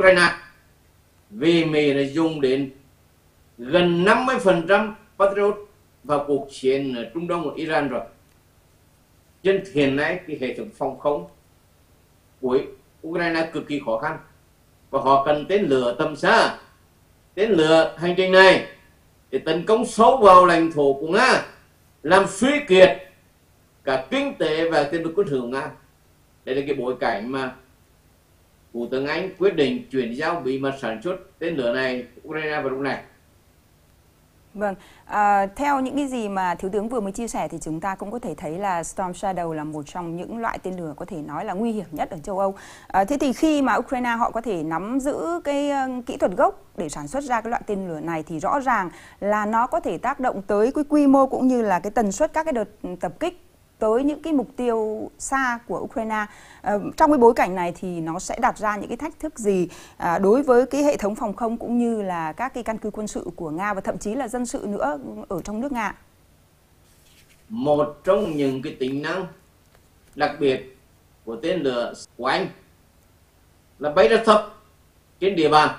Ukraine, vì Mỹ đã dùng đến gần 50% Patriot vào cuộc chiến ở Trung Đông và Iran rồi. Trên hiện nay cái hệ thống phòng không của Ukraine cực kỳ khó khăn, và họ cần tên lửa tầm xa. Tên lửa hành trình này để tấn công sâu vào lãnh thổ của Nga, làm suy kiệt cả kinh tế và chiến lược quân sự của Nga. Đây là cái bối cảnh mà Thủ tướng Anh quyết định chuyển giao bí mật sản xuất tên lửa này Ukraine vào lúc này. Vâng, theo những cái gì mà Thiếu tướng vừa mới chia sẻ thì chúng ta cũng có thể thấy là Storm Shadow là một trong những loại tên lửa có thể nói là nguy hiểm nhất ở châu Âu. Thế thì khi mà Ukraine họ có thể nắm giữ cái kỹ thuật gốc để sản xuất ra cái loại tên lửa này thì rõ ràng là nó có thể tác động tới cái quy mô cũng như là cái tần suất các cái đợt tập kích tới những cái mục tiêu xa của Ukraine. Trong cái bối cảnh này thì nó sẽ đặt ra những cái thách thức gì đối với cái hệ thống phòng không cũng như là các cái căn cứ quân sự của Nga và thậm chí là dân sự nữa ở trong nước Nga? Một trong những cái tính năng đặc biệt của tên lửa của Anh là bay rất thấp trên địa bàn.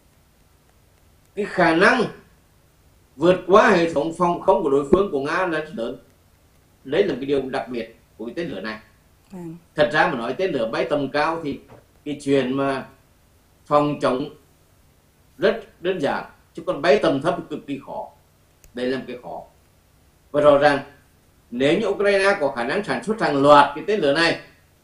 Cái khả năng vượt qua hệ thống phòng không của đối phương của Nga là rất lớn. Đấy là cái điều đặc biệt của cái tên lửa này. Thật ra mà nói tên lửa bay tầm cao thì cái chuyện mà phòng chống rất đơn giản, chứ còn bay tầm thấp cực kỳ khó. Đây là một cái khó. Và rõ ràng nếu như Ukraine có khả năng sản xuất hàng loạt cái tên lửa này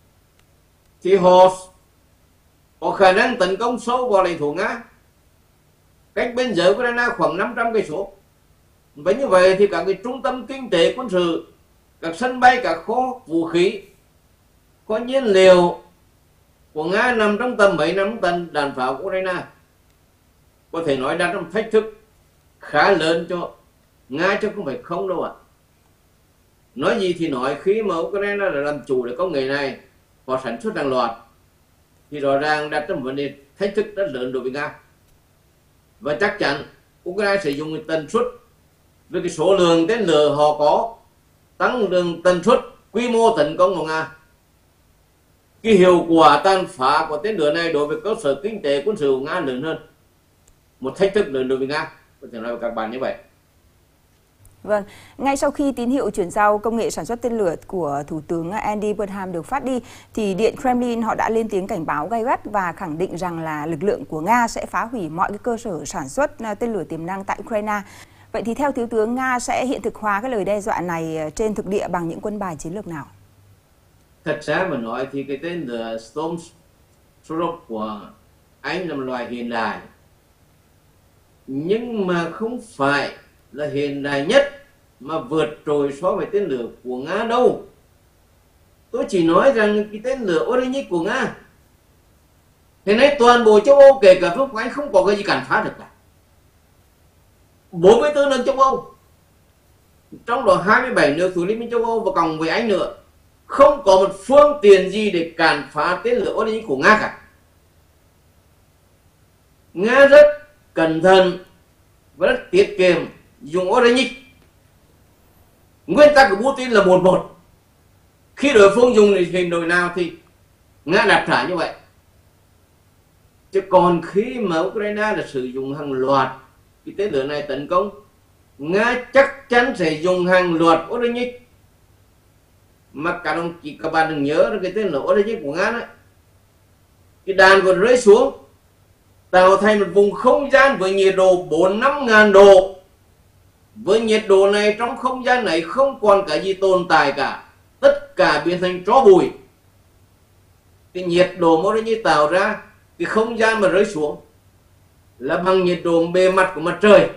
thì họ có khả năng tấn công sâu vào lãnh thổ Nga, cách biên giới Ukraine khoảng 500 cây số. Và như vậy thì các cái trung tâm kinh tế quân sự, các sân bay, các kho vũ khí, có nhiên liệu của Nga nằm trong tầm mấy năm tấn đạn pháo của Ukraine, có thể nói đặt trong thách thức khá lớn cho Nga, chứ không phải không đâu ạ. Nói gì thì nói, khi mà Ukraine đã làm chủ được công nghệ này, họ sản xuất hàng loạt, thì rõ ràng đặt trong vấn đề thách thức rất lớn đối với Nga. Và chắc chắn Ukraine sẽ dùng tần suất với cái số lượng tên lửa họ có, tăng lượng tần suất, quy mô tấn công của Nga. Cái hiệu quả tàn phá của tên lửa này đối với cơ sở kinh tế quân sự của Nga lớn hơn. Một thách thức lớn đối với Nga, có thể nói với các bạn như vậy. Vâng, ngay sau khi tín hiệu chuyển giao công nghệ sản xuất tên lửa của Thủ tướng Andy Burnham được phát đi, thì Điện Kremlin họ đã lên tiếng cảnh báo gay gắt và khẳng định rằng là lực lượng của Nga sẽ phá hủy mọi cái cơ sở sản xuất tên lửa tiềm năng tại Ukraine. Vậy thì theo Thiếu tướng, Nga sẽ hiện thực hóa cái lời đe dọa này trên thực địa bằng những quân bài chiến lược nào? Thật ra mà nói thì cái tên lửa Storm Shadow của Anh là một loại hiện đại, nhưng mà không phải là hiện đại nhất mà vượt trội so với tên lửa của Nga đâu. Tôi chỉ nói rằng cái tên lửa Orenic của Nga hiện nay toàn bộ châu Âu, kể cả nước của Anh, không có cái gì cản phá được cả. 44 nước châu Âu, trong đó 27 nước thuộc Liên minh châu Âu và cộng với Anh nữa, không có một phương tiện gì để cản phá tên lửa Orenic của Nga cả. Nga rất cẩn thận và rất tiết kiệm dùng Orenic. Nguyên tắc của Putin là 1-1. Khi đối phương dùng hình đội nào thì Nga đáp trả như vậy. Chứ còn khi mà Ukraine là sử dụng hàng loạt cái tên lửa này tấn công, Nga chắc chắn sẽ dùng hàng loạt Orenic. Mà các bạn đừng nhớ là cái tên lửa Orenic của Nga đấy, cái đạn còn rơi xuống tạo thành một vùng không gian với nhiệt độ 4-5 ngàn độ. Với nhiệt độ này, trong không gian này không còn cái gì tồn tại cả, tất cả biến thành tro bụi. Cái nhiệt độ mà Orenic tạo ra, cái không gian mà rơi xuống là bằng nhiệt độ bề mặt của mặt trời.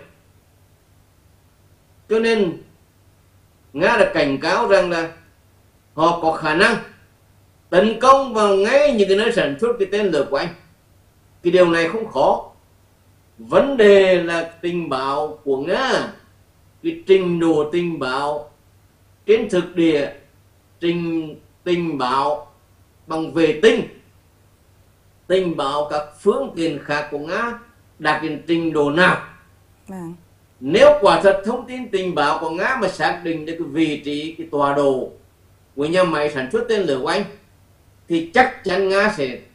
Cho nên Nga đã cảnh cáo rằng là họ có khả năng tấn công vào ngay những cái nơi sản xuất cái tên lửa của Anh. Cái điều này không khó. Vấn đề là tình báo của Nga, cái trình độ tình báo trên thực địa, tình báo bằng vệ tinh, tình báo các phương tiện khác của Nga đạt đến trình độ nào. Nếu quả thật thông tin tình báo của Nga mà xác định được cái vị trí, cái tọa độ của nhà máy sản xuất tên lửa của Anh, thì chắc chắn Nga sẽ